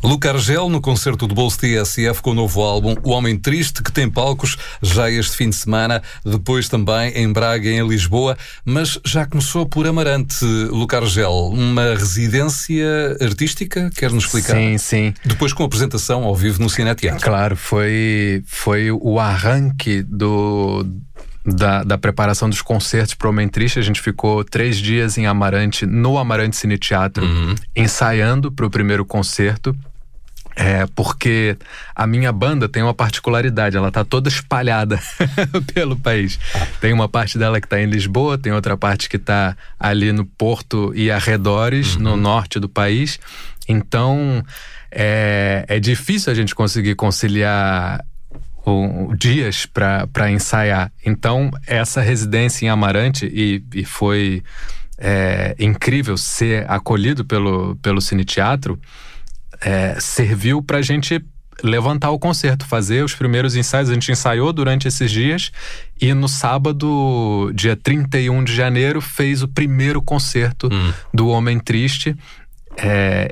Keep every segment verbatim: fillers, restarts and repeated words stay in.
Luca Argel no concerto do Bolso T S F com o novo álbum O Homem Triste, que tem palcos já este fim de semana, depois também em Braga e em Lisboa, mas já começou por Amarante. Luca Argel, uma residência artística, queres-nos explicar? Sim, sim. Depois com a apresentação ao vivo no Cineteatro. Claro, foi, foi o arranque do... Da, da preparação dos concertos para o Homem Triste. A gente ficou três dias em Amarante, no Amarante Cineteatro, uhum. ensaiando para o primeiro concerto. É, porque a minha banda tem uma particularidade, ela tá toda espalhada pelo país. Tem uma parte dela que tá em Lisboa, tem outra parte que tá ali no Porto e arredores, uhum. no norte do país. Então, é, é difícil a gente conseguir conciliar o, o, dias para ensaiar. Então, essa residência em Amarante, e, e foi é, incrível ser acolhido pelo, pelo Cineteatro, É, serviu pra gente levantar o concerto, fazer os primeiros ensaios. A gente ensaiou durante esses dias e no sábado, dia trinta e um de janeiro, fez o primeiro concerto hum. do Homem Triste. É,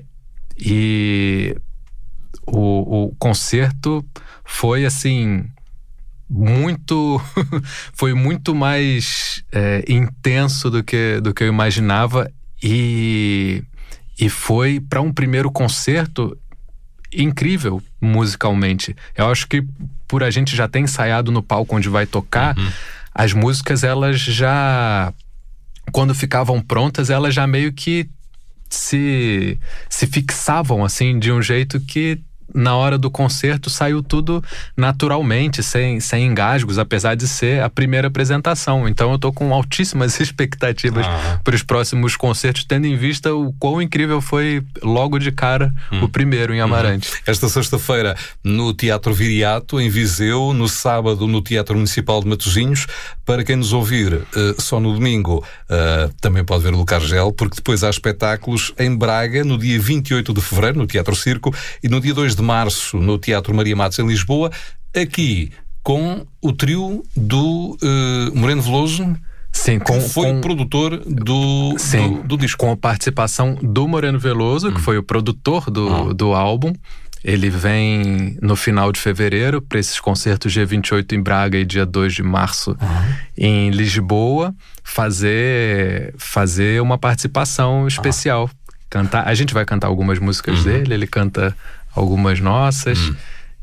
e o, o concerto foi assim muito foi muito mais é, intenso do que, do que eu imaginava, e E foi para um primeiro concerto incrível musicalmente. Eu acho que por a gente já ter ensaiado no palco onde vai tocar, uhum. as músicas, elas já, quando ficavam prontas, elas já meio que se, se fixavam assim de um jeito que na hora do concerto saiu tudo naturalmente, sem, sem engasgos, apesar de ser a primeira apresentação. Então eu tô com altíssimas expectativas ah. para os próximos concertos, tendo em vista o quão incrível foi logo de cara hum. o primeiro em Amarante. Uhum. Esta sexta-feira no Teatro Viriato, em Viseu, no sábado no Teatro Municipal de Matosinhos. Para quem nos ouvir uh, só no domingo, uh, também pode ver o Luca Argel, porque depois há espetáculos em Braga no dia vinte e oito de fevereiro, no Teatro Circo, e no dia dois de março no Teatro Maria Matos em Lisboa, aqui com o trio do uh, Moreno Veloso. Sim, com, foi com, o produtor do, sim, do, do disco. Com a participação do Moreno Veloso, hum. que foi o produtor do, ah. do álbum. Ele vem no final de fevereiro para esses concertos, dia vinte e oito em Braga e dia dois de março uhum. em Lisboa, fazer, fazer uma participação especial. Ah. Cantar, a gente vai cantar algumas músicas uhum. dele, ele canta algumas nossas, uhum.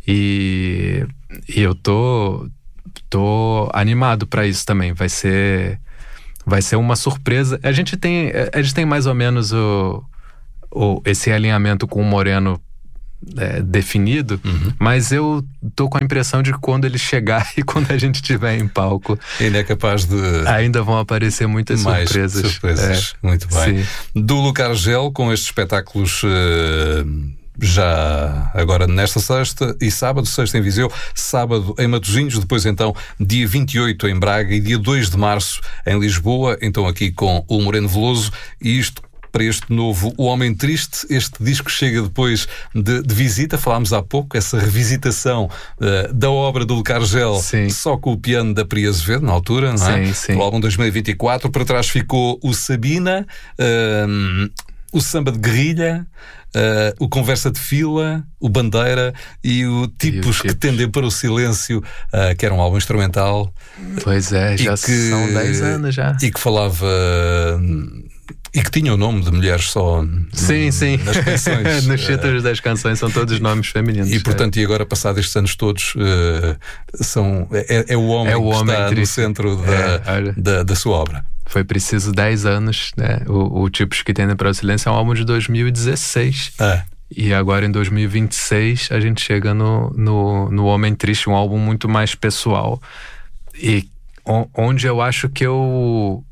e, e eu tô, tô animado para isso também. Vai ser, vai ser uma surpresa. A gente tem, a gente tem mais ou menos o, o, esse alinhamento com o Moreno É, definido, uhum. mas eu tô com a impressão de que quando ele chegar e quando a gente estiver em palco, ele é capaz de... ainda vão aparecer muitas mais surpresas. surpresas. É. Muito bem. Sim. Do Luca Argel, com estes espetáculos uh, já agora nesta sexta e sábado, sexta em Viseu, sábado em Matosinhos, depois então dia vinte e oito em Braga e dia dois de março em Lisboa, então aqui com o Moreno Veloso, e isto para este novo O Homem Triste. Este disco chega depois de, de visita, falámos há pouco, essa revisitação uh, da obra do Luca Argel, só com o piano da Pri Azevedo, na altura, não é? Sim, sim. O álbum dois mil e vinte e quatro, para trás ficou o Sabina, uh, o Samba de Guerrilha, uh, o Conversa de Fila, o Bandeira e o Tipos, e o que Tendem para o Silêncio, uh, que era um álbum instrumental. Pois é, já que, são dez anos já. E que falava... Uh, E que tinha o nome de mulheres só sim, n- sim. nas canções. Nos títulos das canções são todos nomes femininos. E portanto, é. e agora passados estes anos todos, uh, são, é, é o homem é o que homem está triste. no centro da, é, da, da sua obra. Foi preciso dez anos, né? O, o Tipos que Tendem para o Silêncio é um álbum de dois mil e dezesseis. É. E agora em dois mil e vinte e seis a gente chega no, no, no Homem Triste, um álbum muito mais pessoal. E onde eu acho que eu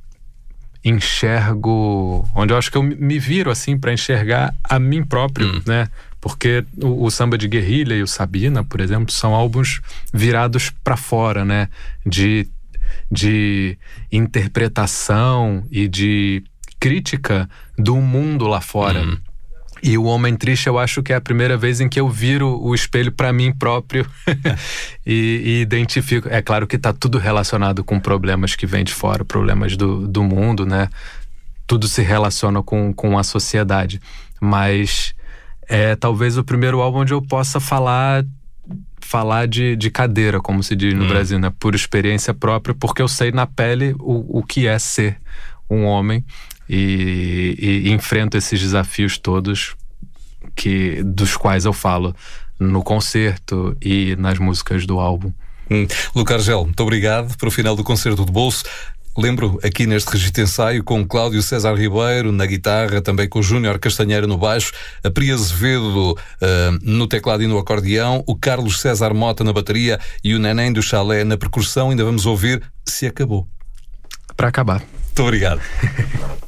enxergo, onde eu acho que eu me viro assim para enxergar a mim próprio, hum. né? Porque o, o Samba de Guerrilha e o Sabina, por exemplo, são álbuns virados para fora, né? De, de interpretação e de crítica do mundo lá fora. Hum. E o Homem Triste, eu acho que é a primeira vez em que eu viro o espelho para mim próprio e, e identifico. É claro que tá tudo relacionado com problemas que vêm de fora, problemas do, do mundo, né? Tudo se relaciona com, com a sociedade. Mas é talvez o primeiro álbum onde eu possa falar falar de, de cadeira, como se diz no hum. Brasil, né? Por experiência própria, porque eu sei na pele o, o que é ser um homem e, e, e enfrento esses desafios todos que, dos quais eu falo no concerto e nas músicas do álbum. Hum. Luca Argel, muito obrigado para o final do Concerto de Bolso. Lembro aqui neste registro de ensaio com Cláudio César Ribeiro na guitarra, também com o Júnior Castanheira no baixo, a Pri Azevedo uh, no teclado e no acordeão, o Carlos César Mota na bateria e o Neném do Chalé na percussão. Ainda vamos ouvir Se Acabou. Para acabar. Muito obrigado.